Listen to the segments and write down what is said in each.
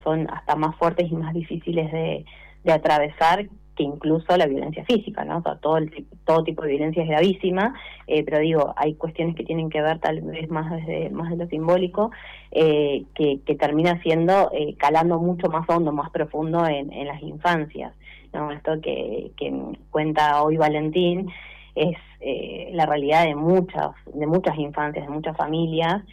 son hasta más fuertes y más difíciles de atravesar que incluso la violencia física, ¿no? O sea, todo tipo de violencia es gravísima, pero digo, hay cuestiones que tienen que ver tal vez más de lo simbólico, que termina siendo, calando mucho más hondo, más profundo en las infancias, ¿no? Esto que cuenta hoy Valentín es la realidad de muchas infancias, de muchas familias,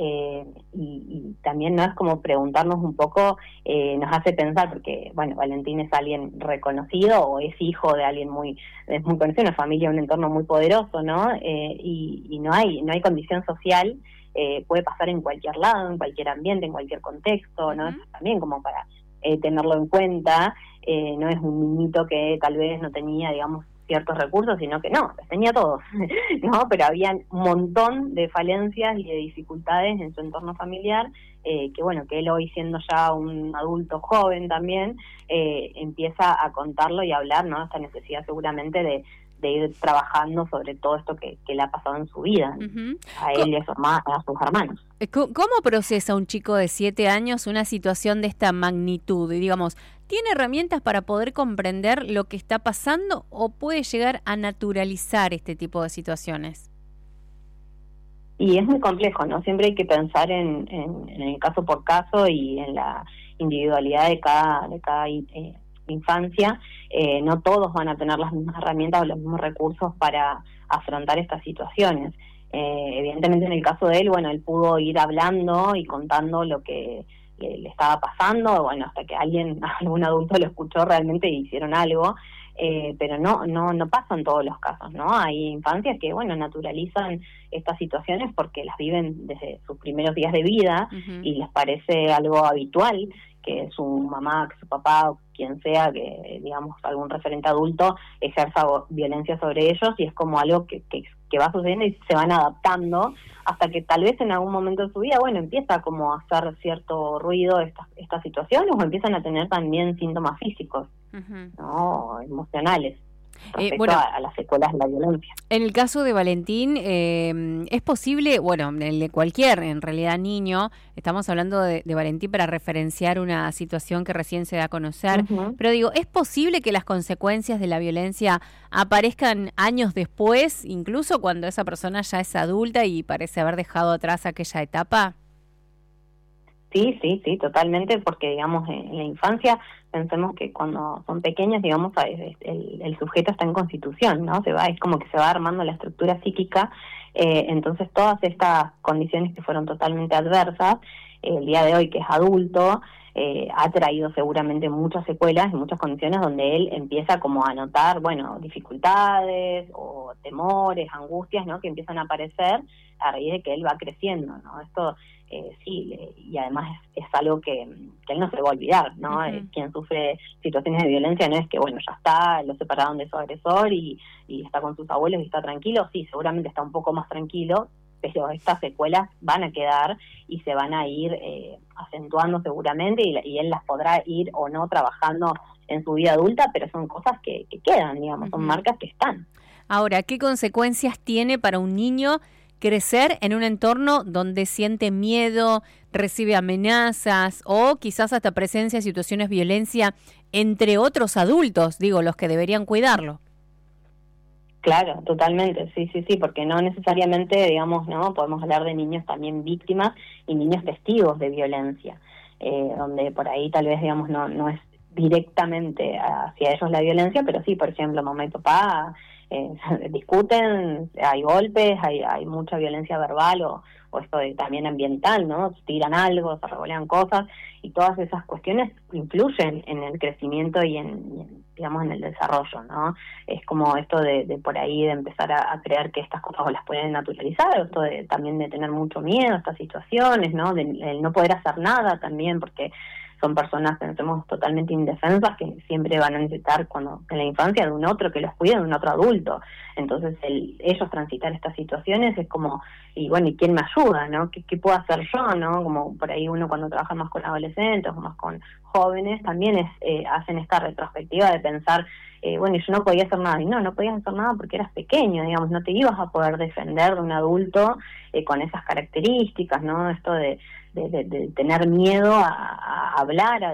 y también no es como preguntarnos un poco, nos hace pensar, porque bueno, Valentín es alguien reconocido o es hijo de alguien es muy conocido, una familia, un entorno muy poderoso, ¿no? Y no hay condición social, puede pasar en cualquier lado, en cualquier ambiente, en cualquier contexto, ¿no? Eso también como para tenerlo en cuenta, no es un niñito que tal vez no tenía, digamos, ciertos recursos, sino que no, los tenía todos, ¿no? Pero había un montón de falencias y de dificultades en su entorno familiar, que bueno, que él hoy siendo ya un adulto joven también, empieza a contarlo y a hablar, ¿no? Esta necesidad seguramente de ir trabajando sobre todo esto que le ha pasado en su vida, a él y a sus hermanos. ¿Cómo procesa un chico de 7 años una situación de esta magnitud? Y digamos, ¿tiene herramientas para poder comprender lo que está pasando o puede llegar a naturalizar este tipo de situaciones? Y es muy complejo, ¿no? Siempre hay que pensar en el caso por caso y en la individualidad de cada infancia. No todos van a tener las mismas herramientas o los mismos recursos para afrontar estas situaciones. Evidentemente en el caso de él, bueno, él pudo ir hablando y contando lo que le estaba pasando, bueno, hasta que algún adulto lo escuchó realmente y hicieron algo, pero no pasa en todos los casos, ¿no? Hay infancias que, bueno, naturalizan estas situaciones porque las viven desde sus primeros días de vida y les parece algo habitual que su mamá, que su papá, o quien sea, que digamos algún referente adulto ejerza violencia sobre ellos, y es como algo que va sucediendo y se van adaptando hasta que tal vez en algún momento de su vida, bueno, empieza como a hacer cierto ruido estas situaciones, o empiezan a tener también síntomas físicos, ¿no? Emocionales, respecto a las secuelas de la violencia. En el caso de Valentín, es posible, bueno, en el de cualquier, en realidad, niño, estamos hablando de Valentín para referenciar una situación que recién se da a conocer, pero digo, ¿es posible que las consecuencias de la violencia aparezcan años después, incluso cuando esa persona ya es adulta y parece haber dejado atrás aquella etapa? Sí, totalmente, porque digamos en la infancia, pensemos que cuando son pequeños, digamos, el sujeto está en constitución, ¿no? Es como que se va armando la estructura psíquica, entonces todas estas condiciones que fueron totalmente adversas, el día de hoy que es adulto, ha traído seguramente muchas secuelas y muchas condiciones donde él empieza como a notar, bueno, dificultades o temores, angustias, ¿no? Que empiezan a aparecer a raíz de que él va creciendo, ¿no? Esto sí, y además es algo que él no se va a olvidar, ¿no? Quien sufre situaciones de violencia no es que, bueno, ya está, lo separaron de su agresor y está con sus abuelos y está tranquilo. Sí, seguramente está un poco más tranquilo, pero estas secuelas van a quedar y se van a ir acentuando seguramente, y él las podrá ir o no trabajando en su vida adulta, pero son cosas que quedan, digamos, son marcas que están. Ahora, ¿qué consecuencias tiene para un niño crecer en un entorno donde siente miedo, recibe amenazas o quizás hasta presencia de situaciones de violencia entre otros adultos, digo, los que deberían cuidarlo? Claro, totalmente, sí, porque no necesariamente, digamos, no podemos hablar de niños también víctimas y niños testigos de violencia, donde por ahí tal vez, digamos, no es directamente hacia ellos la violencia, pero sí, por ejemplo, mamá y papá discuten, hay golpes, hay mucha violencia verbal o esto también ambiental, ¿no? Tiran algo, se revolean cosas, y todas esas cuestiones influyen en el crecimiento y digamos, en el desarrollo, ¿no? Es como esto de por ahí de empezar a creer que estas cosas las pueden naturalizar, esto también de tener mucho miedo a estas situaciones, ¿no? El no poder hacer nada también, porque son personas, pensemos, totalmente indefensas, que siempre van a necesitar en la infancia de un otro que los cuide, de un otro adulto. Entonces ellos transitar estas situaciones es como, y bueno, ¿y quién me ayuda, no? ¿Qué puedo hacer yo, no? Como por ahí uno cuando trabaja más con adolescentes o más con jóvenes, también hacen esta retrospectiva de pensar, bueno, y yo no podía hacer nada, y no podías hacer nada porque eras pequeño, digamos, no te ibas a poder defender de un adulto con esas características, ¿no? Esto de de tener miedo a hablar,